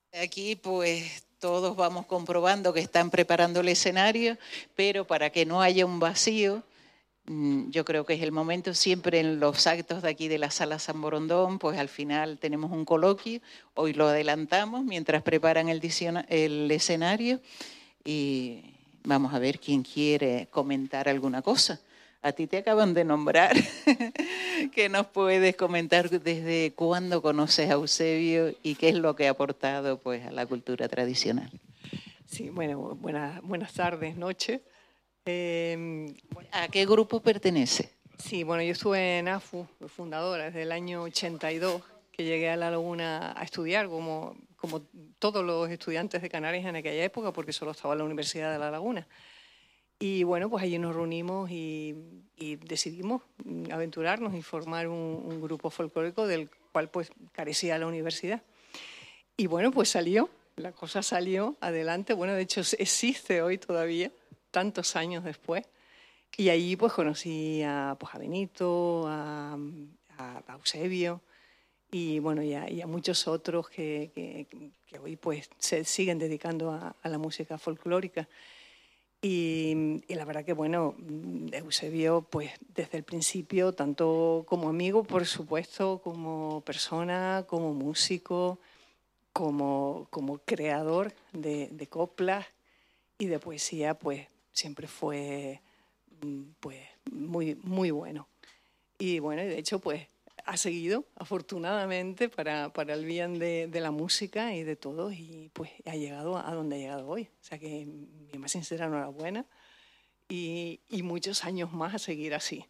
Aquí pues todos vamos comprobando que están preparando el escenario, pero para que no haya un vacío, yo creo que es el momento. Siempre en los actos de aquí de la Sala San Borondón, pues al final tenemos un coloquio, hoy lo adelantamos mientras preparan el escenario y vamos a ver quién quiere comentar alguna cosa. A ti te acaban de nombrar. ¿Qué nos puedes comentar desde cuándo conoces a Eusebio y qué es lo que ha aportado pues, a la cultura tradicional? Sí, bueno, buenas tardes, noches. ¿A qué grupo pertenece? Sí, bueno, yo estuve en AFU, fundadora, desde el año 82, que llegué a La Laguna a estudiar, como todos los estudiantes de Canarias en aquella época, porque solo estaba la Universidad de La Laguna. Y bueno, pues allí nos reunimos y decidimos aventurarnos y formar un grupo folclórico del cual pues carecía la universidad. Y bueno, pues salió, la cosa salió adelante. Bueno, de hecho existe hoy todavía, tantos años después. Y ahí pues conocí pues, a Benito, a Eusebio y bueno, y a muchos otros que hoy pues se siguen dedicando a la música folclórica. Y la verdad que bueno, Eusebio pues desde el principio, tanto como amigo, por supuesto, como persona, como músico, como creador de coplas y de poesía, pues siempre fue pues muy bueno. Y bueno, de hecho, pues ha seguido, afortunadamente, para el bien de la música y de todos, y pues ha llegado a donde ha llegado hoy. O sea que mi más sincera enhorabuena y muchos años más a seguir así.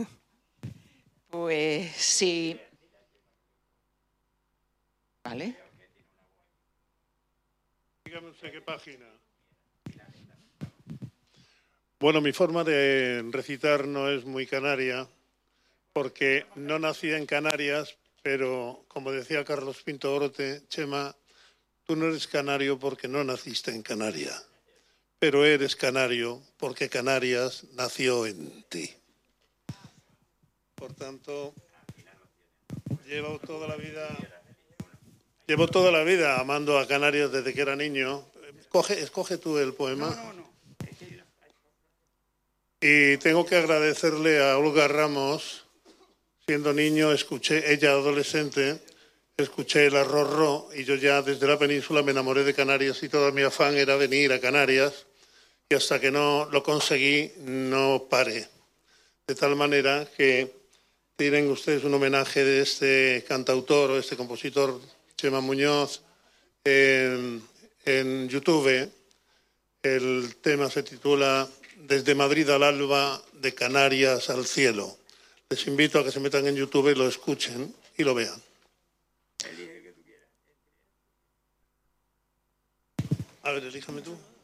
Pues sí. ¿Vale? Dígame usted qué página. Bueno, mi forma de recitar no es muy canaria, porque no nací en Canarias, pero como decía Carlos Pinto Orote, Chema, tú no eres canario porque no naciste en Canarias, pero eres canario porque Canarias nació en ti. Por tanto, llevo toda la vida amando a Canarias desde que era niño. Escoge tú el poema. No. Y tengo que agradecerle a Olga Ramos. Siendo niño, ella adolescente, escuché el Arrorró y yo ya desde la península me enamoré de Canarias y todo mi afán era venir a Canarias y hasta que no lo conseguí no paré. De tal manera que tienen ustedes un homenaje de este cantautor o este compositor, Chema Muñoz, en YouTube. El tema se titula Desde Madrid al alba, de Canarias al cielo. Les invito a que se metan en YouTube, lo escuchen y lo vean. A ver, elíjame tú.